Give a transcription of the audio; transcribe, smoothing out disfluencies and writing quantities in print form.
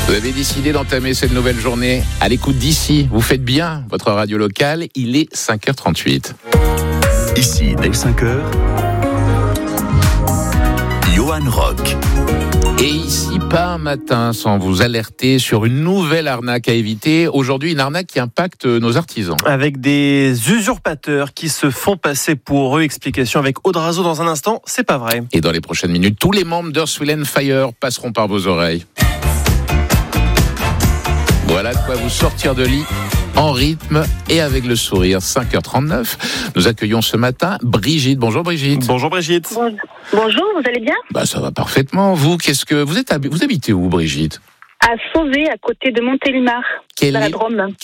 Vous avez décidé d'entamer cette nouvelle journée à l'écoute d'ici. Vous faites bien votre radio locale. Il est 5h38. Ici, dès 5h, Johan Rock. Et ici, pas un matin sans vous alerter sur une nouvelle arnaque à éviter. Aujourd'hui, une arnaque qui impacte nos artisans. Avec des usurpateurs qui se font passer pour eux. Explication avec Aude Razo dans un instant, c'est pas vrai. Et dans les prochaines minutes, tous les membres d'Earth, Wind & Fire passeront par vos oreilles. Voilà de quoi vous sortir de lit en rythme et avec le sourire. 5h39. Nous accueillons ce matin Brigitte. Bonjour Brigitte. Bonjour Brigitte. Bonjour, vous allez bien ? Ça va parfaitement. Vous habitez où Brigitte ? À Sauzé, à côté de Montélimar, dans la Drôme.